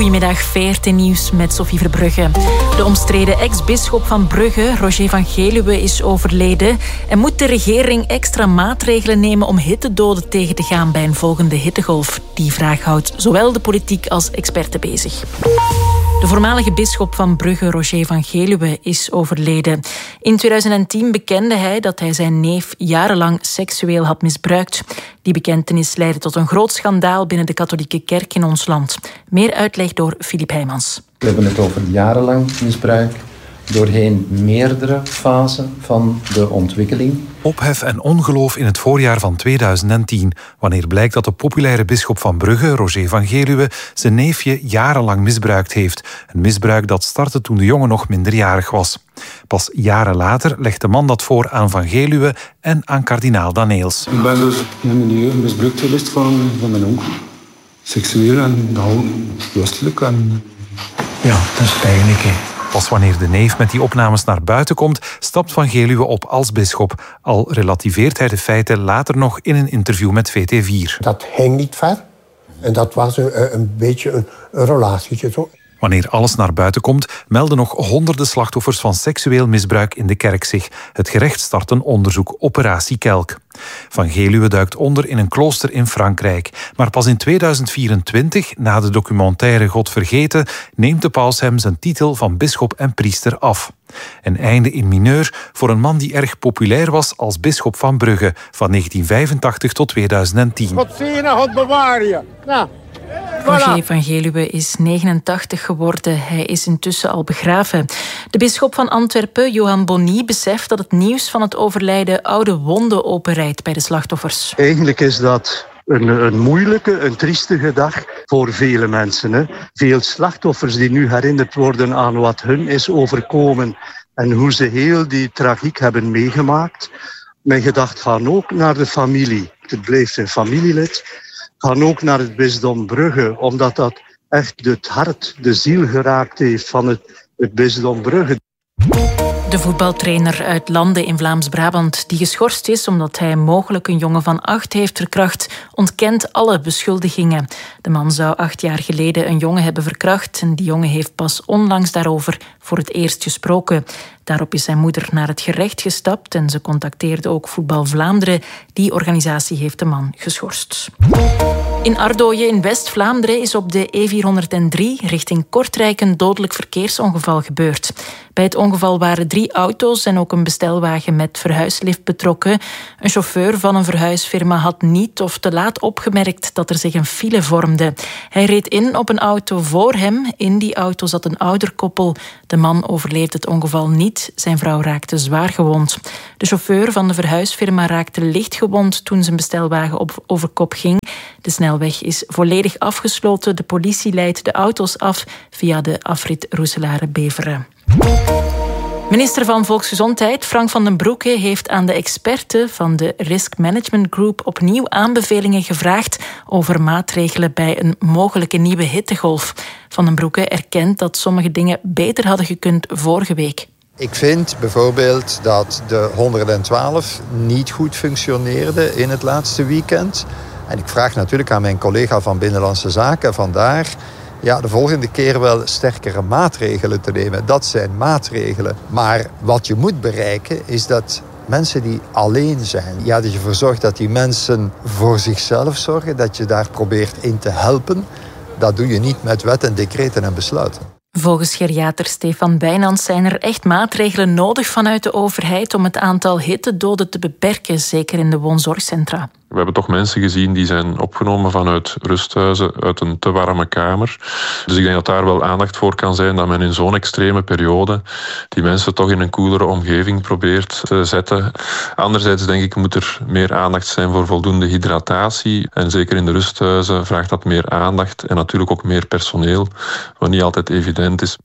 Goedemiddag, VRT Nieuws met Sophie Verbrugge. De omstreden ex-bisschop van Brugge, Roger van Geluwe, is overleden. En moet de regering extra maatregelen nemen om hittedoden tegen te gaan bij een volgende hittegolf? Die vraag houdt zowel de politiek als experten bezig. De voormalige bisschop van Brugge, Roger van Geluwe, is overleden. In 2010 bekende hij dat hij zijn neef jarenlang seksueel had misbruikt. Die bekentenis leidde tot een groot schandaal binnen de katholieke kerk in ons land. Meer uitleg door Filip Heijmans. We hebben het over jarenlang misbruik, doorheen meerdere fasen van de ontwikkeling. Ophef en ongeloof in het voorjaar van 2010, wanneer blijkt dat de populaire bisschop van Brugge, Roger van Geluwe, zijn neefje jarenlang misbruikt heeft. Een misbruik dat startte toen de jongen nog minderjarig was. Pas jaren later legt de man dat voor aan Van Geluwe en aan kardinaal Daneels. Ik ben dus in een milieu misbruikt geweest van mijn onkel. Seksueel en lustelijk. Ja, dat is pijnlijk, hè. Pas wanneer de neef met die opnames naar buiten komt, stapt Van Geluwe op als bisschop. Al relativeert hij de feiten later nog in een interview met VT4. Dat ging niet ver. En dat was een beetje een relatietje zo. Wanneer alles naar buiten komt, melden nog honderden slachtoffers van seksueel misbruik in de kerk zich. Het gerecht start een onderzoek, Operatie Kelk. Van Geluwe duikt onder in een klooster in Frankrijk. Maar pas in 2024, na de documentaire God Vergeten, neemt de paus hem zijn titel van bisschop en priester af. Een einde in mineur voor een man die erg populair was als bisschop van Brugge, van 1985 tot 2010. God zegene, God bewaar je. Nou. Roger van Geluwe is 89 geworden. Hij is intussen al begraven. De bisschop van Antwerpen, Johan Bonny, beseft dat het nieuws van het overlijden oude wonden openrijdt bij de slachtoffers. Eigenlijk is dat een moeilijke, een triestige dag voor vele mensen. Hè. Veel slachtoffers die nu herinnerd worden aan wat hun is overkomen en hoe ze heel die tragiek hebben meegemaakt. Mijn gedachten gaan ook naar de familie. Het blijft een familielid. Gaan ook naar het bisdom Brugge, omdat dat echt het hart, de ziel geraakt heeft van het bisdom Brugge. De voetbaltrainer uit Lande in Vlaams-Brabant, die geschorst is omdat hij mogelijk een jongen van 8 heeft verkracht, ontkent alle beschuldigingen. De man zou 8 jaar geleden een jongen hebben verkracht en die jongen heeft pas onlangs daarover voor het eerst gesproken. Daarop is zijn moeder naar het gerecht gestapt en ze contacteerde ook Voetbal Vlaanderen. Die organisatie heeft de man geschorst. In Ardooien in West-Vlaanderen is op de E403 richting Kortrijk een dodelijk verkeersongeval gebeurd. Bij het ongeval waren 3 auto's en ook een bestelwagen met verhuislift betrokken. Een chauffeur van een verhuisfirma had niet of te laat opgemerkt dat er zich een file vormde. Hij reed in op een auto voor hem. In die auto zat een ouderkoppel. De man overleefde het ongeval niet. Zijn vrouw raakte zwaar gewond. De chauffeur van de verhuisfirma raakte licht gewond toen zijn bestelwagen over kop ging. De snelweg is volledig afgesloten. De politie leidt de auto's af via de afrit Roeselare-Beveren. Minister van Volksgezondheid Frank van den Broeke heeft aan de experten van de Risk Management Group opnieuw aanbevelingen gevraagd over maatregelen bij een mogelijke nieuwe hittegolf. Van den Broeke erkent dat sommige dingen beter hadden gekund vorige week. Ik vind bijvoorbeeld dat de 112 niet goed functioneerde in het laatste weekend. En ik vraag natuurlijk aan mijn collega van Binnenlandse Zaken vandaar de volgende keer wel sterkere maatregelen te nemen. Dat zijn maatregelen. Maar wat je moet bereiken is dat mensen die alleen zijn, dat je ervoor zorgt dat die mensen voor zichzelf zorgen, dat je daar probeert in te helpen. Dat doe je niet met wet en decreten en besluiten. Volgens geriater Stefan Wijnands zijn er echt maatregelen nodig vanuit de overheid om het aantal hittedoden te beperken, zeker in de woonzorgcentra. We hebben toch mensen gezien die zijn opgenomen vanuit rusthuizen, uit een te warme kamer. Dus ik denk dat daar wel aandacht voor kan zijn, dat men in zo'n extreme periode die mensen toch in een koelere omgeving probeert te zetten. Anderzijds denk ik moet er meer aandacht zijn voor voldoende hydratatie. En zeker in de rusthuizen vraagt dat meer aandacht en natuurlijk ook meer personeel, wat niet altijd evident is.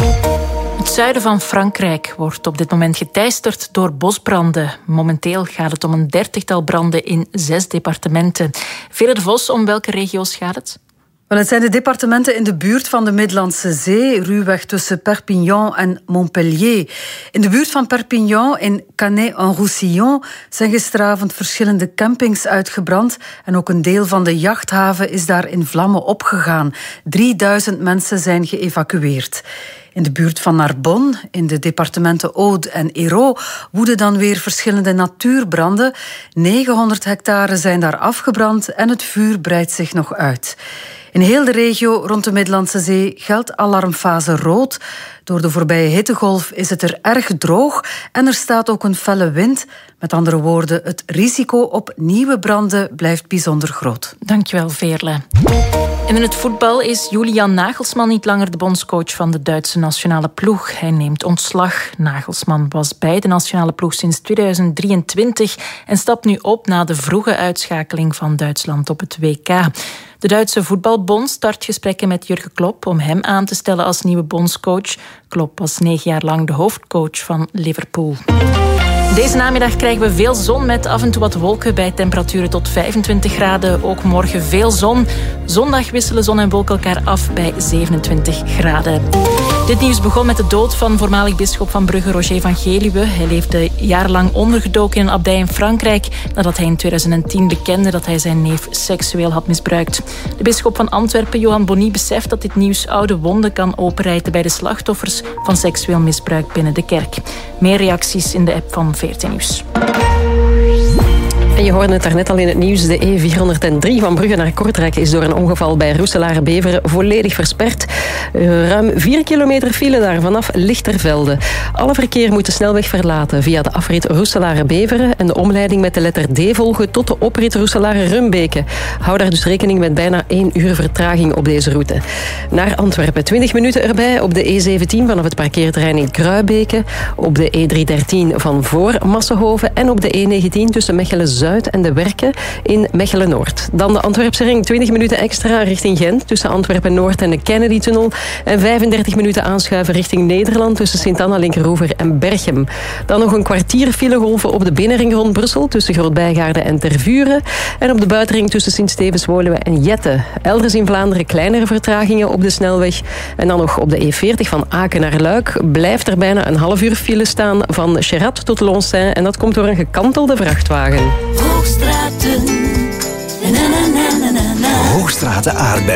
Het zuiden van Frankrijk wordt op dit moment geteisterd door bosbranden. Momenteel gaat het om een 30-tal branden in 6 departementen. Vere de Vos, om welke regio's gaat het? Wel, het zijn de departementen in de buurt van de Middellandse Zee, ruwweg tussen Perpignan en Montpellier. In de buurt van Perpignan, in Canet-en-Roussillon, zijn gisteravond verschillende campings uitgebrand en ook een deel van de jachthaven is daar in vlammen opgegaan. 3000 mensen zijn geëvacueerd. In de buurt van Narbonne, in de departementen Aude en Hérault, woeden dan weer verschillende natuurbranden. 900 hectare zijn daar afgebrand en het vuur breidt zich nog uit. In heel de regio rond de Middellandse Zee geldt alarmfase rood. Door de voorbije hittegolf is het er erg droog en er staat ook een felle wind. Met andere woorden, het risico op nieuwe branden blijft bijzonder groot. Dankjewel, Veerle. En in het voetbal is Julian Nagelsman niet langer de bondscoach van de Duitse nationale ploeg. Hij neemt ontslag. Nagelsman was bij de nationale ploeg sinds 2023 en stapt nu op na de vroege uitschakeling van Duitsland op het WK. De Duitse voetbalbond start gesprekken met Jurgen Klopp om hem aan te stellen als nieuwe bondscoach. Klopp was 9 jaar lang de hoofdcoach van Liverpool. Deze namiddag krijgen we veel zon met af en toe wat wolken bij temperaturen tot 25 graden. Ook morgen veel zon. Zondag wisselen zon en wolken elkaar af bij 27 graden. Dit nieuws begon met de dood van voormalig bisschop van Brugge, Roger van Geluwe. Hij leefde jarenlang ondergedoken in een abdij in Frankrijk nadat hij in 2010 bekende dat hij zijn neef seksueel had misbruikt. De bisschop van Antwerpen, Johan Bonny, beseft dat dit nieuws oude wonden kan openrijten bij de slachtoffers van seksueel misbruik binnen de kerk. Meer reacties in de app van VRT Nieuws. En je hoorde het daarnet al in het nieuws. De E403 van Brugge naar Kortrijk is door een ongeval bij Roeselare-Beveren volledig versperd. Ruim 4 kilometer file daar vanaf Lichtervelde. Alle verkeer moet de snelweg verlaten via de afrit Roeselare-Beveren en de omleiding met de letter D volgen tot de oprit Roeselare-Rumbeke. Hou daar dus rekening met bijna 1 uur vertraging op deze route. Naar Antwerpen 20 minuten erbij op de E17 vanaf het parkeerterrein in Kruibeke, op de E313 van voor Massenhoven en op de E19 tussen Mechelen-Zuid en de Werken in Mechelen-Noord. Dan de Antwerpse ring, 20 minuten extra richting Gent tussen Antwerpen-Noord en de Kennedy-tunnel en 35 minuten aanschuiven richting Nederland tussen Sint-Anna, Linkeroever en Berchem. Dan nog een kwartier filegolven op de binnenring rond Brussel tussen Groot-Bijgaarden en Tervuren en op de buitenring tussen Sint-Stevens-Woluwe en Jette. Elders in Vlaanderen kleinere vertragingen op de snelweg en dan nog op de E40 van Aken naar Luik blijft er bijna een half uur file staan van Cherat tot Lonsain en dat komt door een gekantelde vrachtwagen. Hoogstraten aardbei.